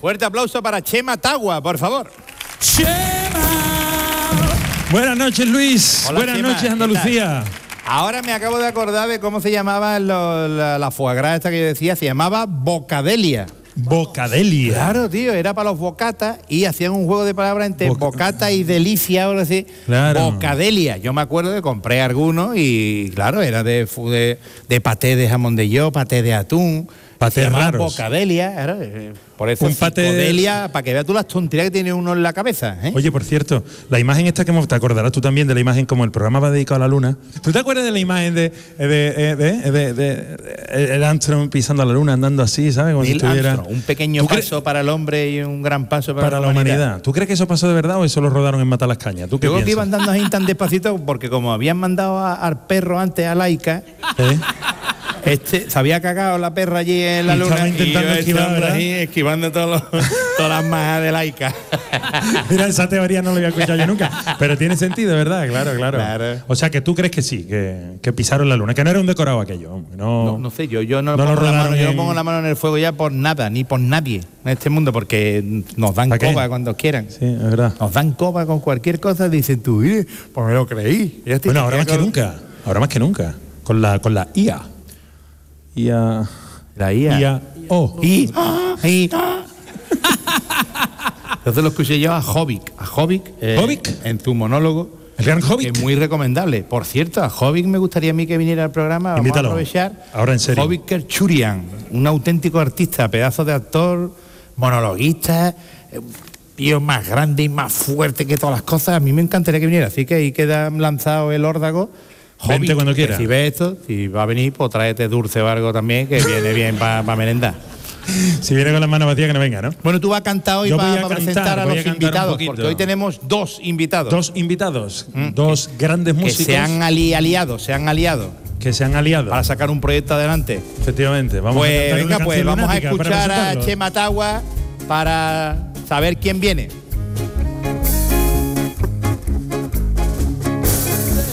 Fuerte aplauso para Chema Tagua, por favor. ¡Chema! Buenas noches, Luis. Hola, Buenas Chema, noches, Andalucía. Ahora me acabo de acordar de cómo se llamaba la foie gras esta que yo decía. Se llamaba Bocadelia. Bocadelia. Claro, tío, era para los bocatas y hacían un juego de palabras entre bocata y delicia, o algo así. Claro. Bocadelia. Yo me acuerdo que compré algunos y, claro, era de paté de jamón de york, paté de atún. Patés raros. Bocadelia, claro, por eso Un paté psicodelia, para que veas tú las tonterías que tiene uno en la cabeza, ¿eh? Oye, por cierto, la imagen esta que te acordarás tú también de la imagen como el programa va dedicado a la luna. ¿Tú te acuerdas de la imagen de el Armstrong pisando a la luna, andando así, ¿sabes? Como si estuviera... Un pequeño paso para el hombre y un gran paso para la humanidad. ¿Tú crees que eso pasó de verdad o eso lo rodaron en Matalascaña? ¿Tú qué Yo creo que piensas? iban dando así tan despacito porque como habían mandado al perro antes a Laika, se había cagado la perra allí en la Y luna estaba intentando y esquivar, hombre ¿verdad? ahí esquivando todas las majas de Laika. Mira, esa teoría no la había escuchado yo nunca. Pero tiene sentido, ¿verdad? Claro. O sea, que tú crees que sí, que pisaron la luna, que no era un decorado aquello. Hombre, No sé, yo no lo pongo la mano, rodaron yo no pongo la mano en el fuego ya por nada, ni por nadie en este mundo, porque nos dan ¿Para qué? coba cuando quieran. Sí, es verdad. Nos dan coba con cualquier cosa, dicen tú, pues me lo creí. Bueno, ahora más que nunca. Ahora más que nunca. Con la IA. La IA. Entonces lo escuché yo a Jovic. ¿Jovic? En tu monólogo. El gran Jovic. Que es muy recomendable. Por cierto, a Jovic me gustaría a mí que viniera al programa. Vamos Invítalo. a aprovechar. Ahora en serio. Jovic Kerchurian, un auténtico artista, pedazo de actor, monologuista, tío más grande y más fuerte que todas las cosas. A mí me encantaría que viniera. Así que ahí queda lanzado el órdago. Vente cuando quiera. Si ves esto, si va a venir, pues tráete dulce o algo también, que viene bien para merendar. Si viene con las manos vacías, que no venga, ¿no? Bueno, tú vas a cantar hoy Yo voy para a presentar a voy a los cantar un invitados, poquito. porque hoy tenemos dos invitados. Dos invitados, dos grandes que músicos. se han aliado. Que se han aliado. Para sacar un proyecto adelante. Efectivamente. Vamos a cantar una canción vamos a lunática para escuchar a presentarlo. Chema Tagua para saber quién viene.